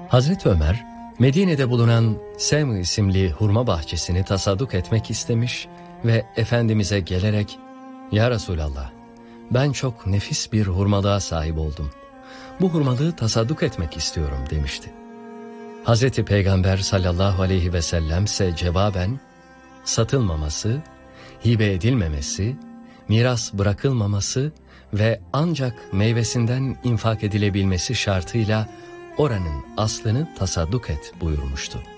Hazreti Ömer, Medine'de bulunan Sem isimli hurma bahçesini tasadduk etmek istemiş ve Efendimiz'e gelerek, "Ya Resulallah, ben çok nefis bir hurmalığa sahip oldum. Bu hurmalığı tasadduk etmek istiyorum," demişti. Hazreti Peygamber sallallahu aleyhi ve sellem ise cevaben, satılmaması, hibe edilmemesi, miras bırakılmaması ve ancak meyvesinden infak edilebilmesi şartıyla oranın aslını tasadduk et buyurmuştu.